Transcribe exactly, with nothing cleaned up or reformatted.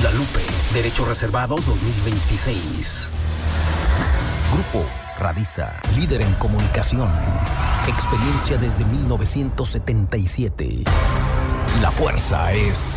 La Lupe, Derecho Reservado dos mil veintiséis. Grupo Radisa, líder en comunicación. Experiencia desde mil novecientos setenta y siete. La fuerza es